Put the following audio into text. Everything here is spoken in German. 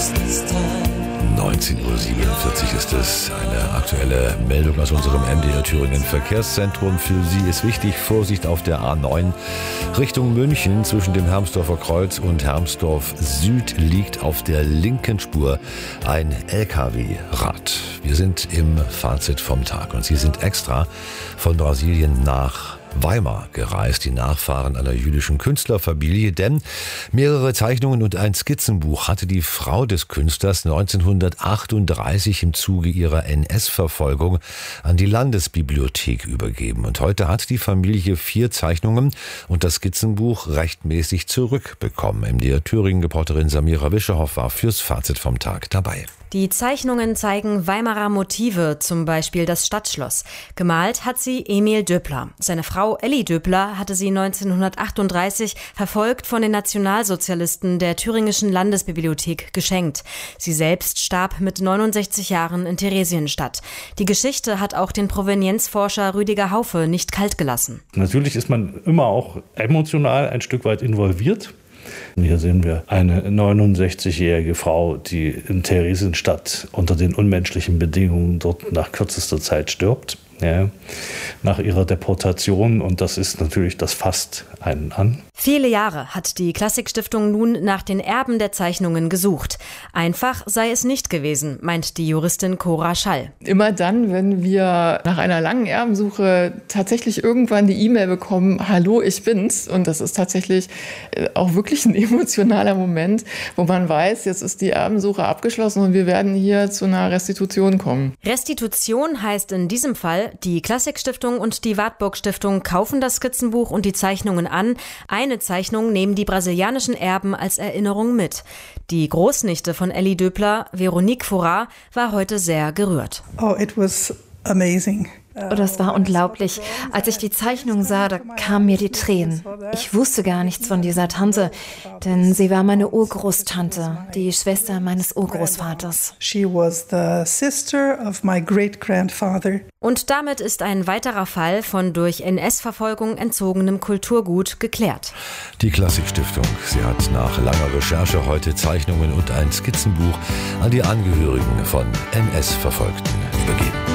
19:47 Uhr ist es. Eine aktuelle Meldung aus unserem MDR Thüringen Verkehrszentrum. Für Sie ist wichtig, Vorsicht auf der A9 Richtung München. Zwischen dem Hermsdorfer Kreuz und Hermsdorf Süd liegt auf der linken Spur ein LKW-Rad. Wir sind im Fazit vom Tag und Sie sind extra von Brasilien nach Weimar gereist, die Nachfahren einer jüdischen Künstlerfamilie, denn mehrere Zeichnungen und ein Skizzenbuch hatte die Frau des Künstlers 1938 im Zuge ihrer NS-Verfolgung an die Landesbibliothek übergeben. Und heute hat die Familie 4 Zeichnungen und das Skizzenbuch rechtmäßig zurückbekommen. MDR Thüringen-Reporterin Samira Wischerhoff war fürs Fazit vom Tag dabei. Die Zeichnungen zeigen Weimarer Motive, zum Beispiel das Stadtschloss. Gemalt hat sie Emil Döppler. Seine Frau Elli Döppler hatte sie 1938, verfolgt von den Nationalsozialisten der Thüringischen Landesbibliothek, geschenkt. Sie selbst starb mit 69 Jahren in Theresienstadt. Die Geschichte hat auch den Provenienzforscher Rüdiger Haufe nicht kalt gelassen. Natürlich ist man immer auch emotional ein Stück weit involviert. Hier sehen wir eine 69-jährige Frau, die in Theresienstadt unter den unmenschlichen Bedingungen dort nach kürzester Zeit stirbt. Ja, nach ihrer Deportation, und das ist natürlich, das fasst einen an. Viele Jahre hat die Klassikstiftung nun nach den Erben der Zeichnungen gesucht. Einfach sei es nicht gewesen, meint die Juristin Cora Schall. Immer dann, wenn wir nach einer langen Erbensuche tatsächlich irgendwann die E-Mail bekommen, hallo, ich bin's. Und das ist tatsächlich auch wirklich ein emotionaler Moment, wo man weiß, jetzt ist die Erbensuche abgeschlossen und wir werden hier zu einer Restitution kommen. Restitution heißt in diesem Fall, die Klassikstiftung und die Wartburg-Stiftung kaufen das Skizzenbuch und die Zeichnungen an. Eine Zeichnung nehmen die brasilianischen Erben als Erinnerung mit. Die Großnichte von Elli Döppler, Veronique Fourat, war heute sehr gerührt. Oh, it was amazing. Oh, das war unglaublich. Als ich die Zeichnung sah, da kamen mir die Tränen. Ich wusste gar nichts von dieser Tante, denn sie war meine Urgroßtante, die Schwester meines Urgroßvaters. She was the sister of my great-grandfather. Und damit ist ein weiterer Fall von durch NS-Verfolgung entzogenem Kulturgut geklärt. Die Klassikstiftung, sie hat nach langer Recherche heute Zeichnungen und ein Skizzenbuch an die Angehörigen von NS-Verfolgten übergeben.